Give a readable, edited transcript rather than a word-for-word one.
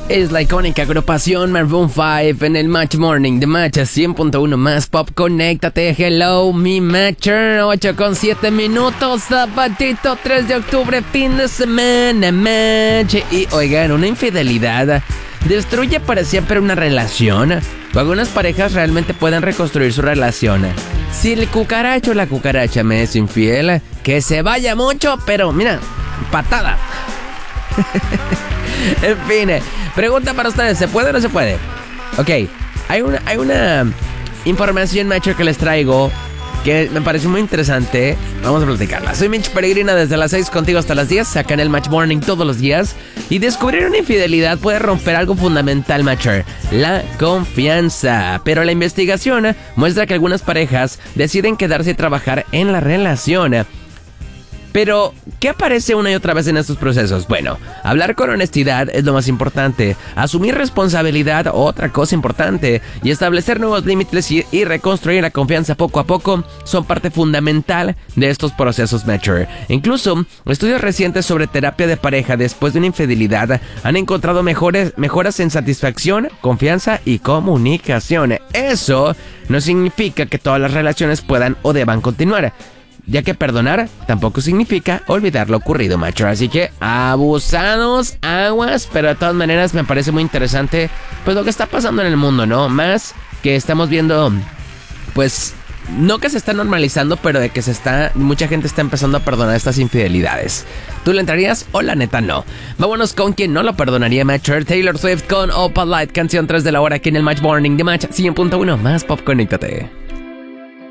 Es la icónica agrupación Maroon 5 en el Match Morning de Match 100.1 más pop. Conéctate, hello, mi Matcher. 8:07 minutos, sabadito 3 de octubre, fin de semana, Match. Y oigan, una infidelidad destruye para siempre una relación. O algunas parejas realmente pueden reconstruir su relación. Si el cucaracho o la cucaracha me es infiel, que se vaya mucho, pero mira, patada. En fin, pregunta para ustedes, ¿se puede o no se puede? Ok, hay una información, macho, que les traigo que me parece muy interesante. Vamos a platicarla. Soy Mitch Peregrina desde las 6 contigo hasta las 10, acá en el Match Morning todos los días. Y descubrir una infidelidad puede romper algo fundamental, macho, la confianza. Pero la investigación muestra que algunas parejas deciden quedarse y trabajar en la relación. Pero, ¿qué aparece una y otra vez en estos procesos? Bueno, hablar con honestidad es lo más importante. Asumir responsabilidad, otra cosa importante. Y establecer nuevos límites y reconstruir la confianza poco a poco son parte fundamental de estos procesos mature. Incluso, estudios recientes sobre terapia de pareja después de una infidelidad han encontrado mejoras en satisfacción, confianza y comunicación. Eso no significa que todas las relaciones puedan o deban continuar, ya que perdonar tampoco significa olvidar lo ocurrido, macho. Así que abusados, aguas. Pero de todas maneras me parece muy interesante pues lo que está pasando en el mundo, ¿no? Más que estamos viendo, pues, no que se está normalizando, pero de que mucha gente está empezando a perdonar estas infidelidades. ¿Tú le entrarías o la neta no? Vámonos con quien no lo perdonaría, macho. Taylor Swift con Opalite, canción 3 de la hora aquí en el Match Morning de Match 100.1 más pop. Conéctate.